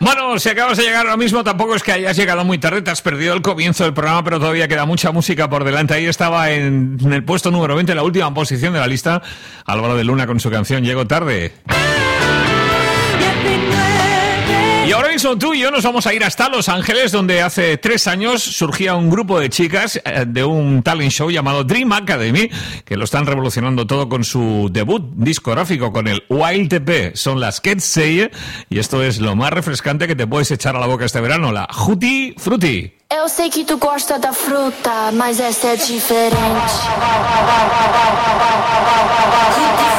Bueno, si acabas de llegar ahora mismo, tampoco es que hayas llegado muy tarde, te has perdido el comienzo del programa, pero todavía queda mucha música por delante. Ahí estaba en el puesto número 20, la última posición de la lista, Álvaro de Luna con su canción Llego Tarde. Y ahora mismo tú y yo nos vamos a ir hasta Los Ángeles, donde hace 3 años surgía un grupo de chicas de un talent show llamado Dream Academy, que lo están revolucionando todo con su debut discográfico, con el Wild TP. Son las Cat Say, y esto es lo más refrescante que te puedes echar a la boca este verano, la Jutti Frutti. Eu sei que tu gosta da fruta, mas essa é diferente.